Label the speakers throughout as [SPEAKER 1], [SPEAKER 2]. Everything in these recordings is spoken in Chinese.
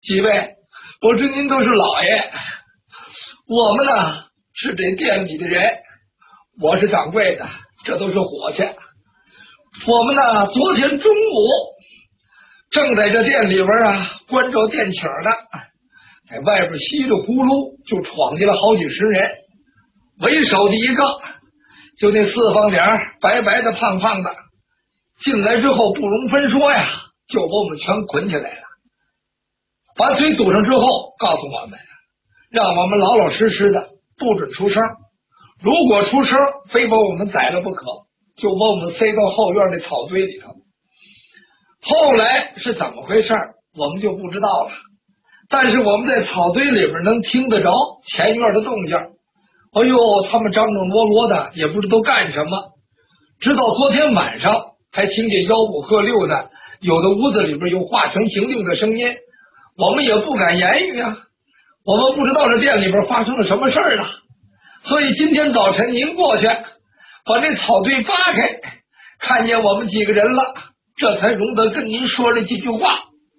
[SPEAKER 1] 几位，我知您都是老爷，我们呢是这店里的人，我是掌柜的，这都是伙计。我们呢昨天中午正在这店里边关照店请呢，在外边稀里呼噜就闯进了好几十人，为首的一个就那四方脸白白的胖胖的，进来之后不容分说呀，就把我们全捆起来了，把嘴堵上之后告诉我们，让我们老老实实的不准出声，如果出声非把我们宰了不可，就把我们塞到后院的草堆里头。后来是怎么回事我们就不知道了，但是我们在草堆里边能听得着前院的动静。哎呦，他们张张罗罗的也不知道干什么，直到昨天晚上还听见吆五喝六的，有的屋子里边有划拳行令的声音，我们也不敢言语啊，我们不知道这店里边发生了什么事儿了。所以今天早晨您过去把这草堆扒开，看见我们几个人了，这才容得跟您说了几句话。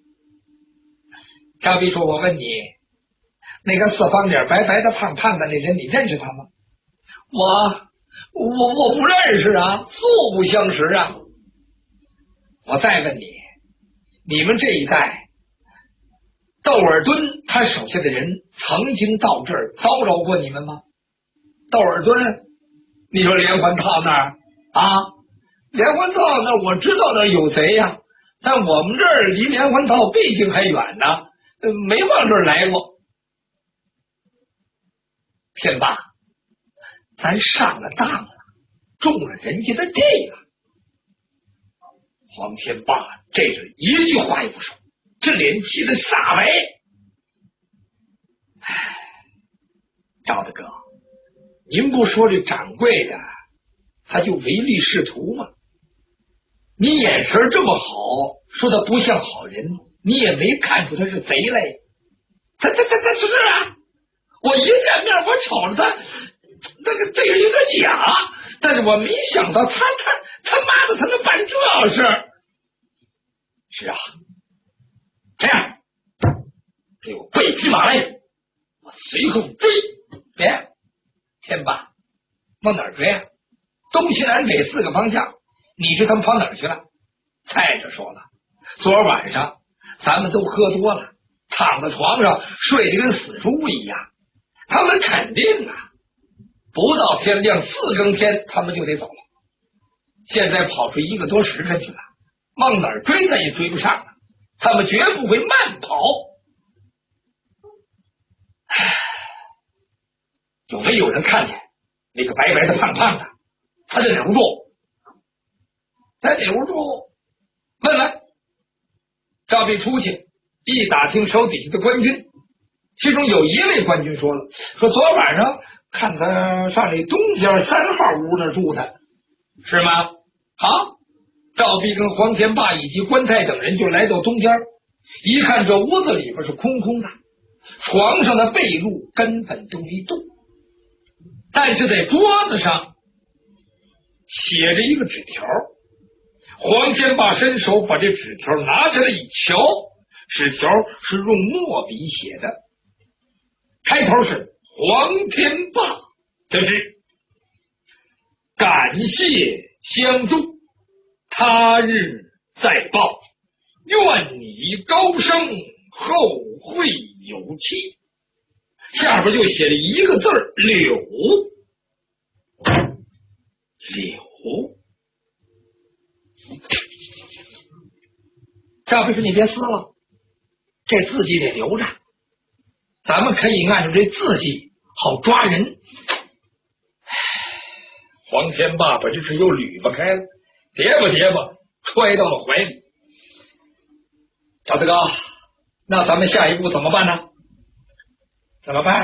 [SPEAKER 1] 张秘书，我问你，那个四方脸白白的胖胖的那人，你认识他吗？我不认识啊，素不相识啊。我再问你，你们这一带窦尔敦他手下的人曾经到这儿骚扰过你们吗？窦尔敦，你说连环套那儿啊？连环套那儿我知道那儿有贼呀，但我们这儿离连环套毕竟还远呢，没往这儿来过。天霸，咱上了当了，中了人家的计了。黄天霸这是一句话也不说，这脸气得煞白。赵大哥，您不说这掌柜的他就唯利是图吗？你眼神这么好，说他不像好人，你也没看出他是贼来。他是啊，我一见面我瞅着他那个这个有点假，但是我没想到他妈的他能办这事。是啊，这样给我跪匹马来，我随后追。别，天霸，往哪儿追啊？东西南北四个方向，你知他们跑哪儿去了？再者说了，昨儿晚上咱们都喝多了，躺在床上睡得跟死猪一样，他们肯定不到天亮4更天他们就得走了。现在跑出1个多时辰去了，往哪儿追咱也追不上了，他们绝不会慢跑。有没有人看见那个白白的胖胖的，他就忍不住，问问。赵必出去一打听手底下的官军，其中有一位官军说了，说昨晚上看他上那东间3号屋那住的，是吗？好，赵必跟黄天霸以及关泰等人就来到东间，一看这屋子里边是空空的，床上的被褥根本都没动，但是在桌子上写着一个纸条。黄天霸伸手把这纸条拿下来一瞧，纸条是用墨笔写的，开头是黄天霸得知，感谢相助，他日再报，愿你高升，后会有期。下边就写了一个字柳。赵秘书，你别撕了，这字迹得留着，咱们可以按照这字迹好抓人。黄天霸把这纸又捋巴开了，叠吧揣到了怀里。赵大哥，那咱们下一步怎么办呢？怎么办？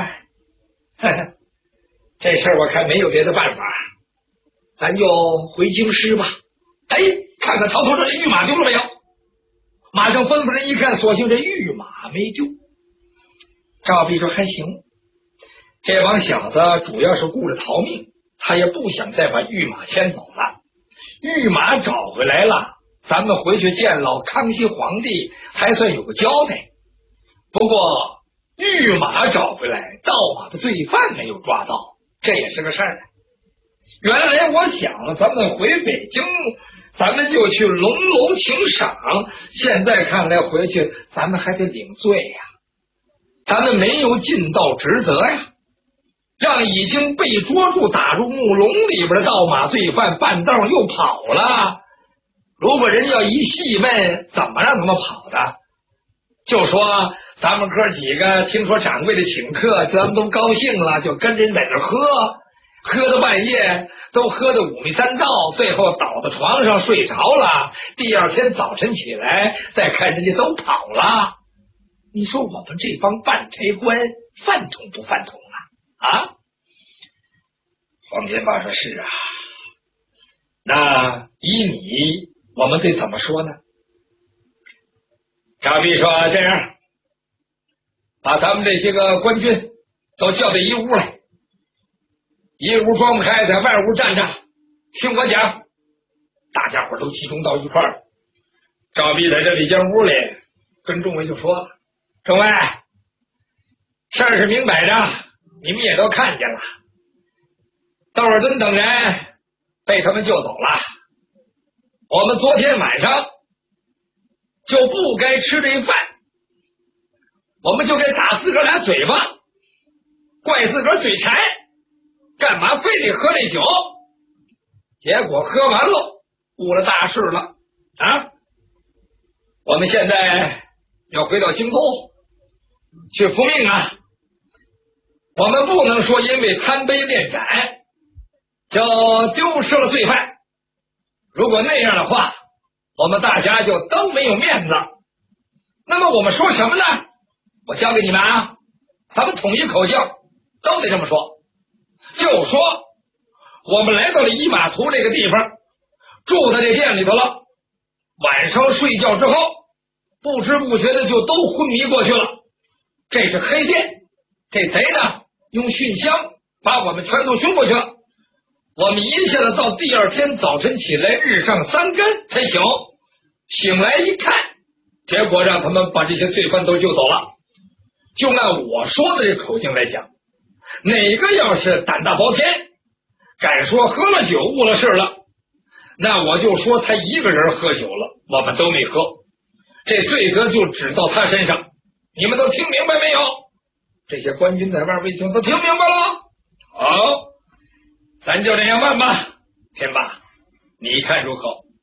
[SPEAKER 1] 这事儿我看没有别的办法，咱就回京师吧。看看曹头这御马丢了没有。马上吩咐人一看，所幸这御马没丢。赵必说还行，这帮小子主要是顾着逃命，他也不想再把御马牵走了。御马找回来了，咱们回去见老康熙皇帝还算有个交代。 不过御马找回来，盗马的罪犯没有抓到，这也是个事儿。原来我想了，咱们回北京，咱们就去龙楼请赏，现在看来回去咱们还得领罪呀，咱们没有尽到职责呀，让已经被捉住打入木笼里边的盗马罪犯半道又跑了。如果人要一细问，怎么让他们跑的？就说咱们哥几个听说掌柜的请客，咱们都高兴了，就跟人在这喝，喝到半夜，都喝得五迷三道，最后倒在床上睡着了。第二天早晨起来，再看人家都跑了。你说我们这帮办差官饭桶不饭桶啊？黄天霸说：“是啊，那依你，我们得怎么说呢？”赵弼说：“这样，把咱们这些个官军都叫到一屋来，一屋装不开，在外屋站着，听我讲。”大家伙都集中到一块儿。赵弼在这里间屋里跟众位就说：“众位，事儿是明摆着，你们也都看见了。窦尔敦等人被他们救走了，我们昨天晚上就不该吃这饭，我们就该打自个儿俩嘴巴，怪自个儿嘴馋，干嘛非得喝这酒？结果喝完了，误了大事了啊！我们现在要回到京都去复命啊！我们不能说因为贪杯恋盏就丢失了罪犯，如果那样的话，我们大家就都没有面子。那么我们说什么呢？我教给你们啊，咱们统一口径，都得这么说。就说我们来到了伊马图这个地方，住在这店里头了，晚上睡觉之后，不知不觉的就都昏迷过去了。这是黑店，这贼呢用熏香把我们全都熏过去了。我们一下子到第二天早晨起来，日上三竿才醒，醒来一看，结果让他们把这些罪犯都救走了。就按我说的这口径来讲，哪个要是胆大包天，敢说喝了酒误了事了，那我就说他一个人喝酒了，我们都没喝，这罪责就指到他身上。你们都听明白没有？这些官军在外围听都听明白了。好，咱就这样办吧。天霸，你看如何？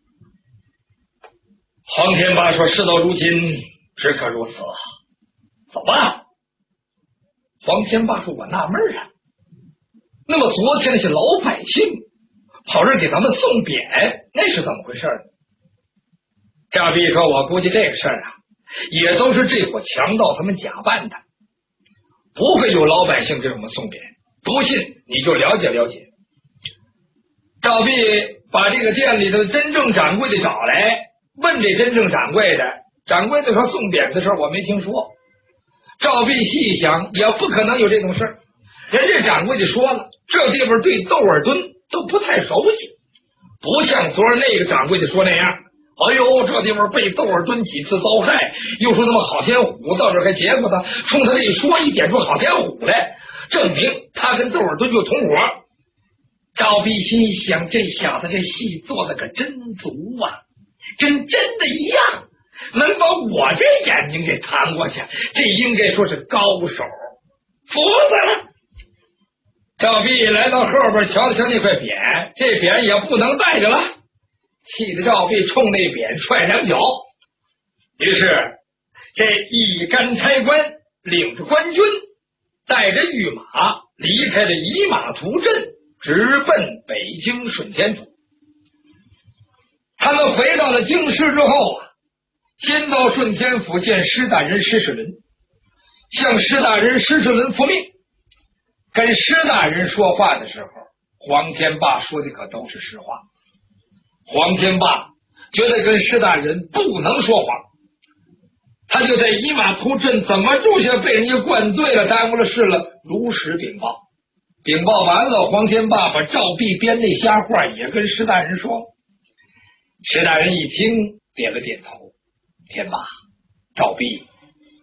[SPEAKER 1] 黄天霸说：“事到如今，只可如此。走吧。”黄天霸说：“我纳闷啊，那么昨天那些老百姓跑这给咱们送匾，那是怎么回事呢？”赵弼说：“我估计这个事儿啊，也都是这伙强盗他们假扮的，不会有老百姓给我们送匾。不信你就了解了解。”赵弼把这个店里的真正掌柜的找来，问这真正掌柜的，掌柜的说：“送匾的事我没听说。”赵弼细想，也不可能有这种事，人家掌柜的说了，这地方对窦尔敦都不太熟悉，不像昨儿那个掌柜的说那样，哎呦，这地方被窦尔敦几次遭害，又说那么好天虎到这还结果他，冲他这一说，一点出好天虎来，证明他跟窦尔敦就同伙。赵弼心想，这小子这戏做的可真足啊，跟真的一样，能把我这眼睛给弹过去，这应该说是高手，服他了。赵弼来到后边瞧了瞧那块匾，这匾也不能带着了，气得赵弼冲那匾踹两脚。于是这一干差官领着官军，带着御马离开了以马图镇，直奔北京顺天府。他们回到了京师之后啊，先到顺天府见施大人施世伦，向施大人施世伦复命。跟施大人说话的时候，黄天霸说的可都是实话。黄天霸觉得跟施大人不能说谎，他就在以马图镇怎么住下被人家灌醉了，耽误了事了，如实禀报。禀报完了，黄天霸把赵弼编那瞎话也跟施大人说。施大人一听点了点头，天霸，赵弼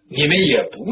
[SPEAKER 2] 你们也不